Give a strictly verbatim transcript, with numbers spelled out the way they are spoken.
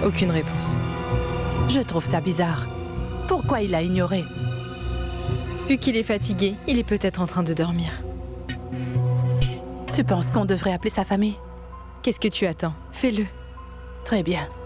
Aucune réponse. Je trouve ça bizarre. Pourquoi il a ignoré? Vu qu'il est fatigué, il est peut-être en train de dormir. Tu penses qu'on devrait appeler sa famille? Qu'est-ce que tu attends? Fais-le. Très bien.